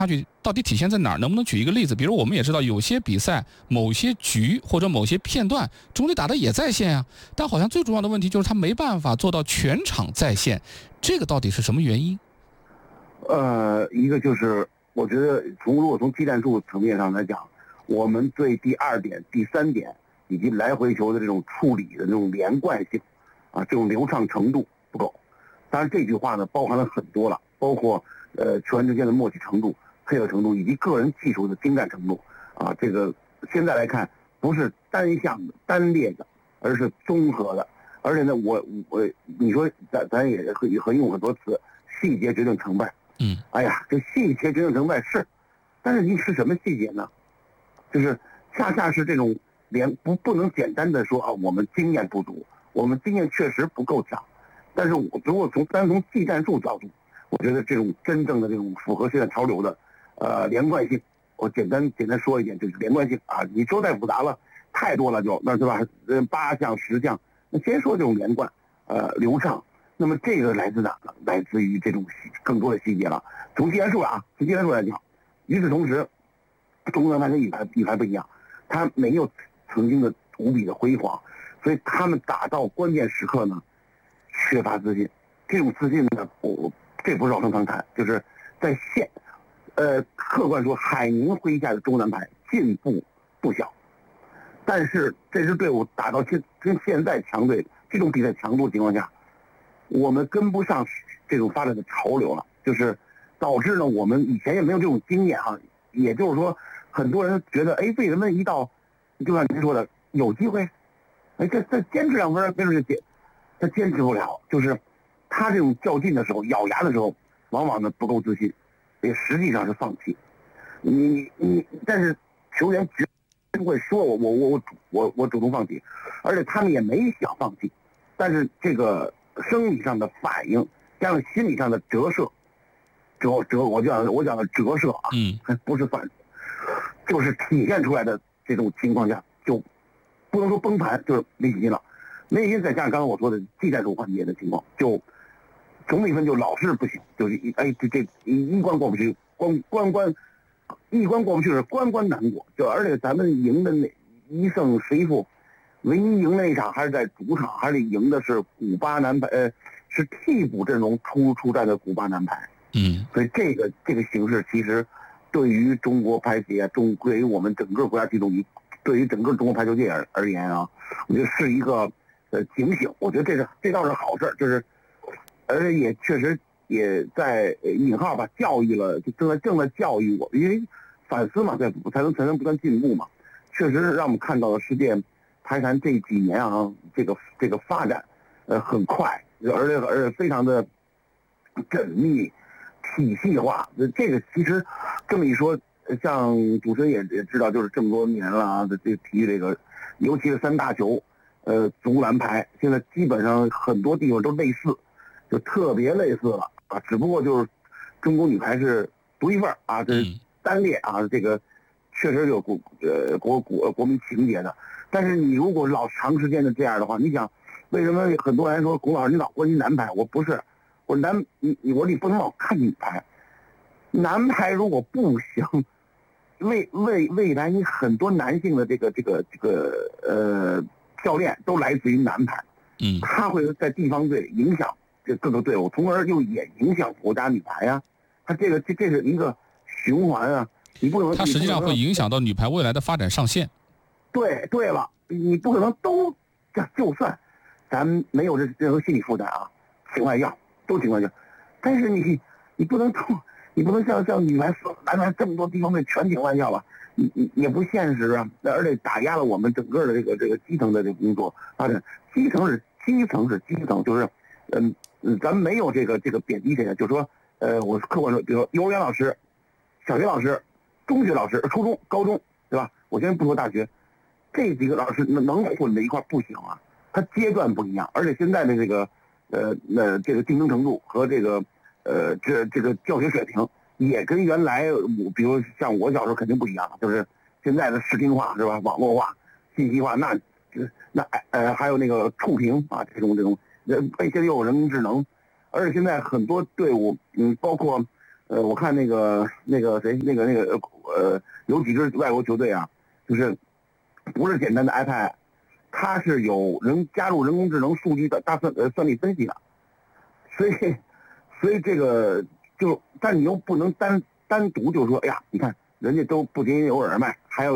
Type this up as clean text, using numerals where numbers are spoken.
距到底体现在哪儿？能不能举一个例子？比如我们也知道有些比赛某些局或者某些片段中立打的也在线啊，但好像最重要的问题就是他没办法做到全场在线，这个到底是什么原因？ 一个就是我觉得如果从技战术层面上来讲，我们对第2点、第3点以及来回球的这种处理的这种连贯性啊，这种流畅程度不够。当然这句话呢包含了很多了，包括球员之间的默契程度、配合程度以及个人技术的精湛程度啊。这个现在来看不是单项的、单列的，而是综合的。而且呢，你说咱也很用很多词，细节决定成败。哎呀，这细节决定成败是，但是你是什么细节呢？就是恰恰是这种不能简单的说啊，我们经验不足，我们经验确实不够强。但是如果从技战术角度，我觉得这种真正的这种符合现在潮流的连贯性，我简单说一点，就是连贯性啊。你说太复杂了，太多了那对吧？8项10项，那先说这种连贯流畅。那么这个来自哪呢？来自于这种更多的细节了。从技战术来讲，与此同时，中国男排跟女排不一样，他没有曾经的无比的辉煌，所以他们打到关键时刻呢，缺乏自信。这种自信呢，这不是老生常谈，就是在客观说，海宁麾下的中国男排进步不小，但是这支队伍打到跟现在强队这种比赛强度的情况下，我们跟不上这种发展的潮流了，就是导致呢我们以前也没有这种经验啊。也就是说，很多人觉得，哎，为什么一到就像您说的有机会，哎，这坚持2分，没准他坚持不了，就是他这种较劲的时候、咬牙的时候，往往呢不够自信，也实际上是放弃。但是球员绝不会说我主动放弃，而且他们也没想放弃，但是这个生理上的反应加上心理上的折射，我讲的折射啊，不是反，就是体现出来的这种情况下，就不能说崩盘，就是没信心了。没信心再加上刚刚我说的技战术环节的情况，就总比分就老是不行，就是这一关过不去，一关过不去是关关难过。就而且咱们赢的那1胜11负，唯一赢那一场还是在主场，还是赢的是古巴男排，是替补阵容出战的古巴男排。所以这个形势其实对于中国排协，对于我们整个国家体统局，对于整个中国排球界而言啊，我觉得是一个警醒。我觉得这倒是好事，就是而且也确实也在引号吧教育了，就正在教育我，因为反思嘛，才能不断进步嘛。确实是让我们看到了世界排坛这几年啊，这个发展很快，而且非常的缜密。体系化，这个其实这么一说，像主持人也知道，就是这么多年了啊，这体育这个，尤其是3大球，足篮排，现在基本上很多地方都类似，就特别类似了啊。只不过就是中国女排是独一份啊，这单列啊，这个确实有国民情节的。但是你如果老长时间的这样的话，你想为什么很多人说龚老师你老关心男排？我不是。你不能老看女排，男排如果不行，未来你很多男性的这个教练都来自于男排，他会在地方队影响这各个队伍，从而又也影响国家女排啊。他这是一个循环啊，你不能。 它实际上会影响到女排未来的发展上限。 对了，你不可能都就算咱没有任何心理负担啊，情况下。都情况下，但是你不能像女排、男排这么多地方队全情况下吧，也不现实啊，而且打压了我们整个的这个基层的这个工作发展。基层，就是咱们没有这个贬低谁的，就是说我客观说，比如说幼儿园老师、小学老师、中学老师、初中、高中，对吧？我现在不说大学，这几个老师能混在一块不行啊，他阶段不一样，而且现在的这个。这个竞争程度和这个教学水平也跟原来比如像我小时候肯定不一样了，就是现在的视听化是吧，网络化、信息化，那还有那个触屏啊，这种现在又有人工智能，而且现在很多队伍包括我看那个谁，有几支外国球队啊，就是不是简单的 iPad， 它是有加入人工智能数据的算力分析的，所以这个但你又不能单独就说，哎呀，你看人家都不仅有耳麦，还有